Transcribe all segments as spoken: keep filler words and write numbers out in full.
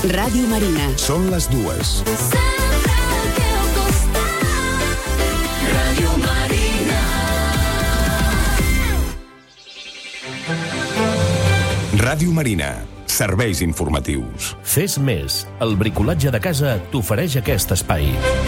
Ràdio Marina. Són les dues. Ràdio Marina. Ràdio Marina. Serveis informatius. Fes més. El bricolatge de casa t'ofereix aquest espai.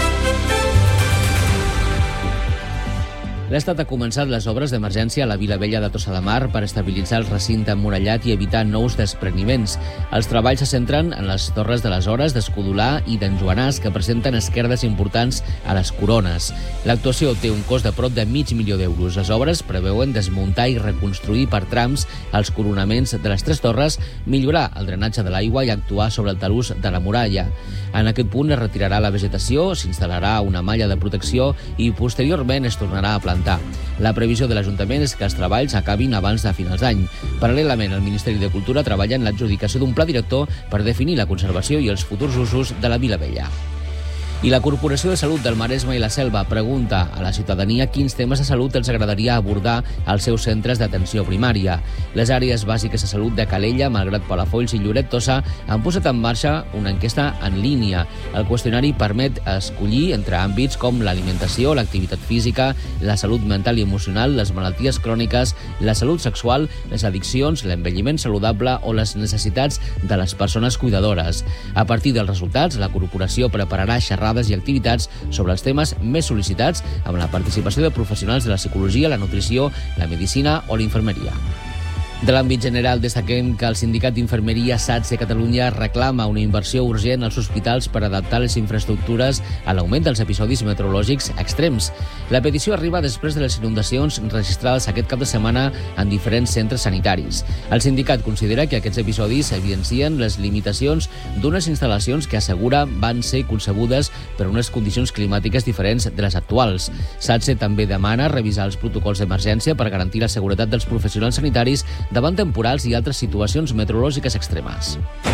L'Estat ha començat les obres d'emergència a la Vila Vella de Tossa de Mar per estabilitzar el recinte emmurallat i evitar nous despreniments. Els treballs se centren en les torres de les Hores, d'Escudolà i d'en Joanàs, que presenten esquerdes importants a les corones. L'actuació té un cost de prop de mig milió d'euros. Les obres preveuen desmuntar i reconstruir per trams els coronaments de les tres torres, millorar el drenatge de l'aigua i actuar sobre el talús de la muralla. En aquest punt es retirarà la vegetació, s'instal·larà una malla de protecció i posteriorment es tornarà a plantar. La previsió de l'Ajuntament és que els treballs acabin abans de finals d'any. Paral·lelament, el Ministeri de Cultura treballa en l'adjudicació d'un pla director per definir la conservació i els futurs usos de la Vila Vella. I la Corporació de Salut del Maresme i la Selva pregunta a la ciutadania quins temes de salut els agradaria abordar als seus centres d'atenció primària. Les àrees bàsiques de salut de Calella, Malgrat Palafolls i Lloret Tossa han posat en marxa una enquesta en línia. El qüestionari permet escollir entre àmbits com l'alimentació, l'activitat física, la salut mental i emocional, les malalties cròniques, la salut sexual, les addiccions, l'envelliment saludable o les necessitats de les persones cuidadores. A partir dels resultats, la corporació prepararà xerrades i activitats sobre els temes més sol·licitats amb la participació de professionals de la psicologia, la nutrició, la medicina o la infermeria. De l'àmbit general, destaquem que el sindicat d'infermeria SATSE Catalunya reclama una inversió urgent als hospitals per adaptar les infraestructures a l'augment dels episodis meteorològics extrems. La petició arriba després de les inundacions registrades aquest cap de setmana en diferents centres sanitaris. El sindicat considera que aquests episodis evidencien les limitacions d'unes instal·lacions que assegura van ser concebudes per unes condicions climàtiques diferents de les actuals. SATSE també demana revisar els protocols d'emergència per garantir la seguretat dels professionals sanitaris davant temporals i altres situacions meteorològiques extremes.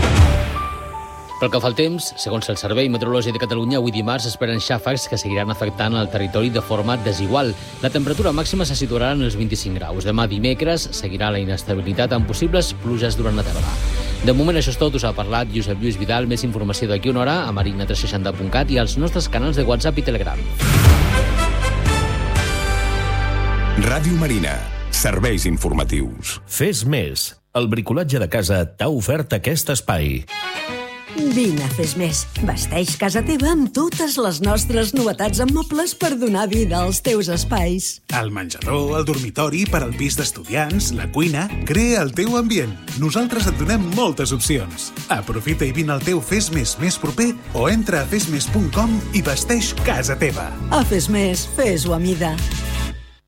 Pel que fa al temps, segons el Servei Meteorològic de Catalunya, avui dimarts esperen xàfecs que seguiran afectant el territori de forma desigual. La temperatura màxima se situarà en els vint-i-cinc graus. Demà dimecres seguirà la inestabilitat amb possibles pluges durant la tarda. De moment això és tot, us ha parlat Josep Lluís Vidal. Més informació d'aquí una hora a marina tres seixanta punt cat i als nostres canals de WhatsApp i Telegram. Ràdio Marina. Serveis informatius. Fes més. El bricolatge de casa t'ha ofert aquest espai. Vine a Fes Més. Vesteix casa teva amb totes les nostres novetats en mobles per donar vida als teus espais. El menjador, el dormitori, per al pis d'estudiants, la cuina... Crea el teu ambient. Nosaltres et donem moltes opcions. Aprofita i vine al teu Fes Més més proper o entra a fes més punt com i vesteix casa teva. A Fes Més, fes-ho a mida.